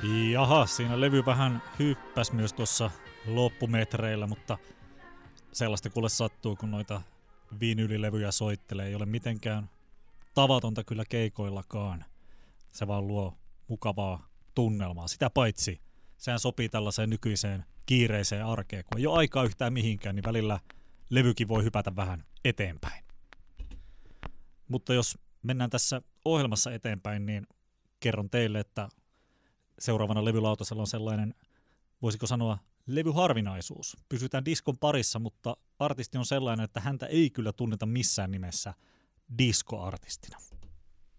Jaha, siinä levy vähän hyppäs myös tuossa loppumetreillä, mutta sellaista kuule sattuu, kun noita vinyylilevyjä soittelee. Ei ole mitenkään tavatonta kyllä keikoillakaan. Se vaan luo mukavaa tunnelmaa. Sitä paitsi sehän sopii tällaiseen nykyiseen kiireiseen arkeen. Kun ei ole aikaa yhtään mihinkään, niin välillä levykin voi hypätä vähän eteenpäin. Mutta jos mennään tässä ohjelmassa eteenpäin, niin kerron teille, että seuraavana levylautasella on sellainen, voisiko sanoa, levyharvinaisuus. Pysytään diskon parissa, mutta artisti on sellainen, että häntä ei kyllä tunneta missään nimessä diskoartistina.